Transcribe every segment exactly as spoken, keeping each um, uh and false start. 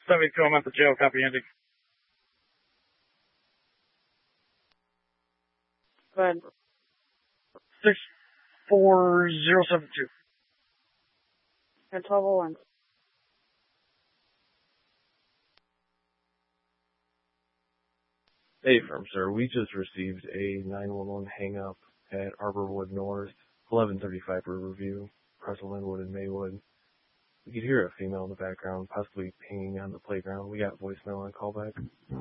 seventy-two, I'm at the jail. Copy, Andy. Go ahead. six four zero seven two. And twelve oh one. Hey, firm, sir. We just received a nine one one hang-up at Arborwood North, eleven thirty-five Riverview, across Linwood and Maywood. We could hear a female in the background, possibly pinging on the playground. We got voicemail on callback.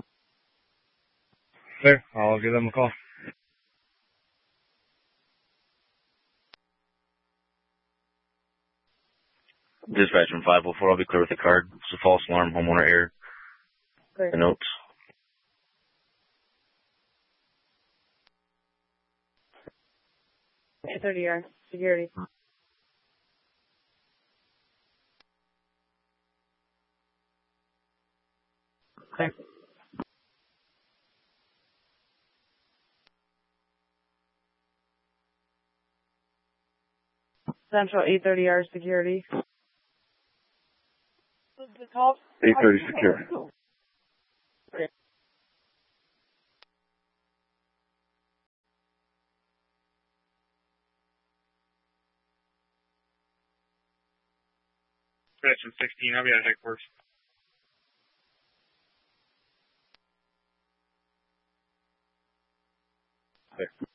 Clear. I'll give them a call. Dispatch from five oh four, I'll be clear with the card. It's a false alarm, homeowner error. Clear. The notes. eight thirty R, security. Okay. Central eight thirty R, security. eight thirty secure. Dispatch sixteen, I'll be at headquarters. Okay.